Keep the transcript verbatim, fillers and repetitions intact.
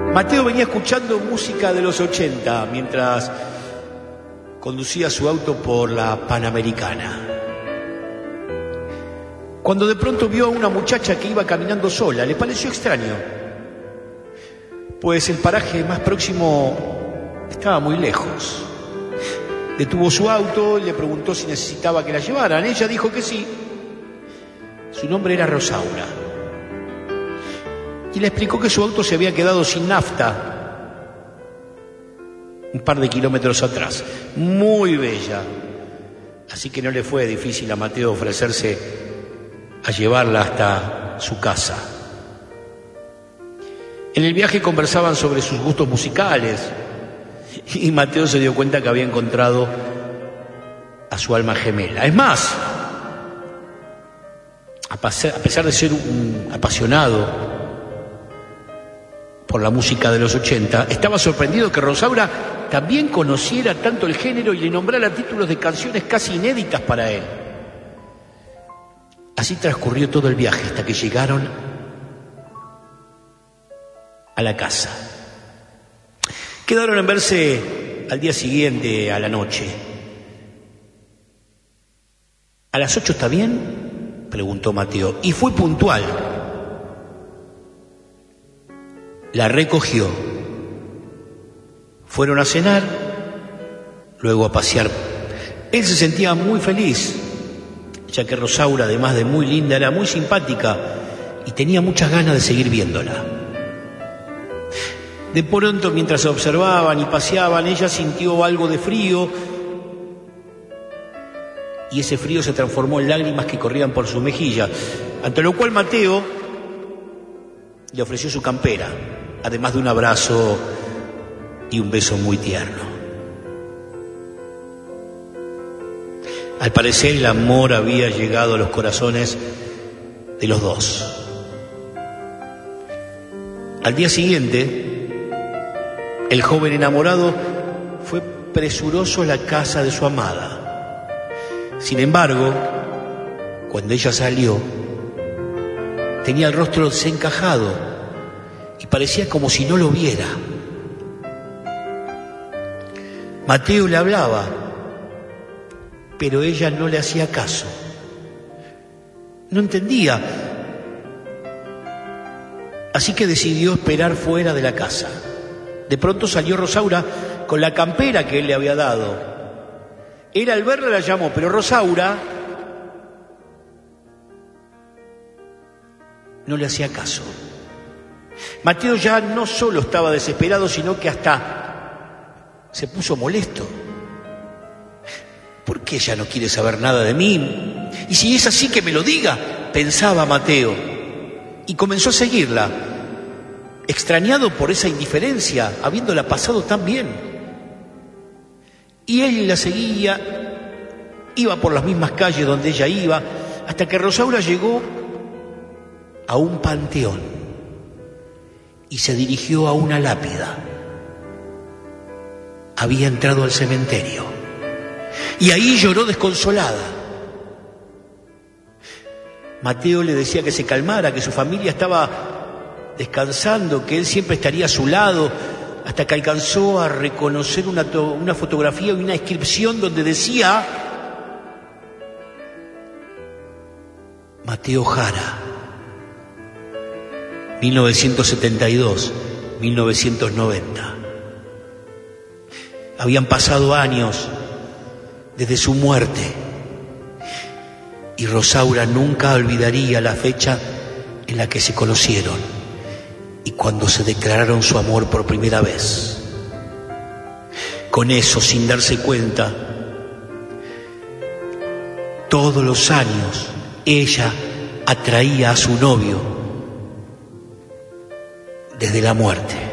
Mateo venía escuchando música de los ochenta mientras conducía su auto por la Panamericana, cuando de pronto vio a una muchacha que iba caminando sola. Le pareció extraño, pues el paraje más próximo estaba muy lejos. Detuvo su auto y le preguntó si necesitaba que la llevaran. Ella dijo que sí. Su nombre era Rosaura. Y le explicó que su auto se había quedado sin nafta un par de kilómetros atrás. Muy bella. Así que no le fue difícil a Mateo ofrecerse a llevarla hasta su casa. En el viaje conversaban sobre sus gustos musicales y Mateo se dio cuenta que había encontrado a su alma gemela. Es más, a pesar de ser un apasionado por la música de los ochenta, estaba sorprendido que Rosaura también conociera tanto el género y le nombrara títulos de canciones casi inéditas para él. Así transcurrió todo el viaje hasta que llegaron a la casa. Quedaron en verse al día siguiente, a la noche. ¿A las ocho está bien?, preguntó Mateo, y fue puntual. La recogió. Fueron a cenar, luego a pasear. Él se sentía muy feliz, ya que Rosaura, además de muy linda, era muy simpática y tenía muchas ganas de seguir viéndola. De pronto, mientras se observaban y paseaban, ella sintió algo de frío y ese frío se transformó en lágrimas que corrían por su mejilla, ante lo cual Mateo le ofreció su campera, además de un abrazo y un beso muy tierno. Al parecer, el amor había llegado a los corazones de los dos. Al día siguiente, el joven enamorado fue presuroso a la casa de su amada. Sin embargo, cuando ella salió, tenía el rostro desencajado y parecía como si no lo viera. Mateo le hablaba, pero ella no le hacía caso. No entendía. Así que decidió esperar fuera de la casa. De pronto salió Rosaura con la campera que él le había dado. Él al verla la llamó, pero Rosaura no le hacía caso. Mateo ya no solo estaba desesperado, sino que hasta se puso molesto. ¿Por qué ella no quiere saber nada de mí? Y si es así, que me lo diga, pensaba Mateo. Y comenzó a seguirla, extrañado por esa indiferencia, habiéndola pasado tan bien. Y él la seguía, iba por las mismas calles donde ella iba, hasta que Rosaura llegó a un panteón y se dirigió a una lápida. Había entrado al cementerio y ahí lloró desconsolada. Mateo le decía que se calmara, que su familia estaba descansando, que él siempre estaría a su lado, hasta que alcanzó a reconocer una, to- una fotografía y una inscripción donde decía: Mateo Jara, mil novecientos setenta y dos a mil novecientos noventa. Habían pasado años desde su muerte y Rosaura nunca olvidaría la fecha en la que se conocieron y cuando se declararon su amor por primera vez. Con eso, sin darse cuenta, todos los años ella atraía a su novio desde la muerte.